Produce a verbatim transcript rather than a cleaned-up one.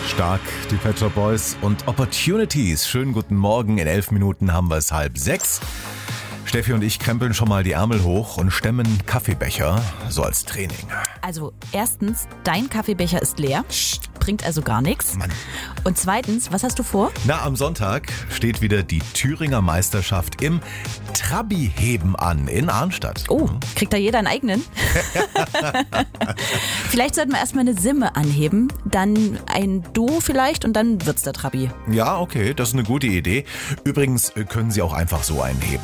Stark, die Pet Shop Boys und Opportunities. Schönen guten Morgen, in elf Minuten haben wir es halb sechs. Steffi und ich krempeln schon mal die Ärmel hoch und stemmen Kaffeebecher, so als Training. Also erstens, dein Kaffeebecher ist leer, bringt also gar nichts. Mann. Und zweitens, was hast du vor? Na, am Sonntag steht wieder die Thüringer Meisterschaft im Trabi-Heben an in Arnstadt. Oh, kriegt da jeder einen eigenen? Vielleicht sollten wir erstmal eine Simme anheben, dann ein Duo vielleicht und dann wird's der Trabi. Ja, okay, das ist eine gute Idee. Übrigens können Sie auch einfach so einen heben.